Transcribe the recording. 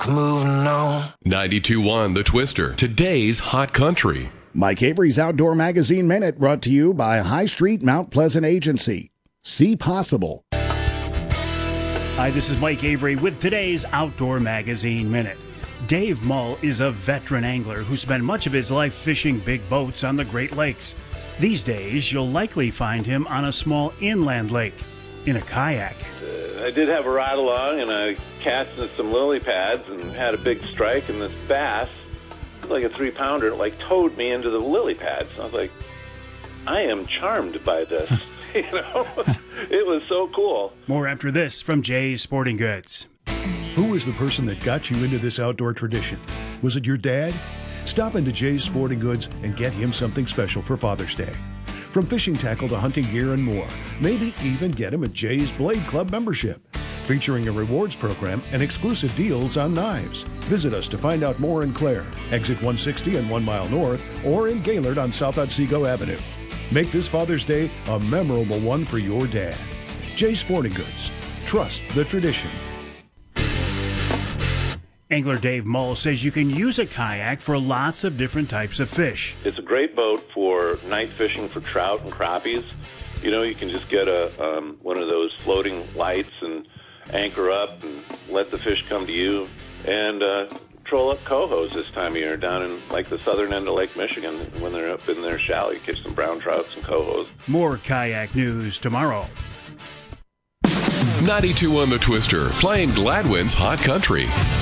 moving on. 92.1 The Twister, today's hot country. Mike Avery's Outdoor Magazine Minute brought to you by High Street Mount Pleasant Agency. See possible. Hi, this is Mike Avery with today's Outdoor Magazine Minute. Dave Mull is a veteran angler who spent much of his life fishing big boats on the Great Lakes. These days, you'll likely find him on a small inland lake in a kayak. I did have a ride along, and I cast in some lily pads and had a big strike, and this bass, like a 3-pounder, like towed me into the lily pads. I was like, I am charmed by this. You know, it was so cool. More after this from Jay's Sporting Goods. Who was the person that got you into this outdoor tradition? Was it your dad? Stop into Jay's Sporting Goods and get him something special for Father's Day. From fishing tackle to hunting gear and more. Maybe even get him a Jay's Blade Club membership, featuring a rewards program and exclusive deals on knives. Visit us to find out more in Clare, exit 160 and 1 mile north, or in Gaylord on South Otsego Avenue. Make this Father's Day a memorable one for your dad. Jay's Sporting Goods. Trust the tradition. Angler Dave Mull says you can use a kayak for lots of different types of fish. It's a great boat for night fishing for trout and crappies. You know, you can just get one of those floating lights and anchor up and let the fish come to you. And troll up cohos this time of year down in like the southern end of Lake Michigan. When they're up in their shallow, you catch some brown trouts and cohos. More kayak news tomorrow. 92.1 The Twister, playing Gladwin's Hot Country.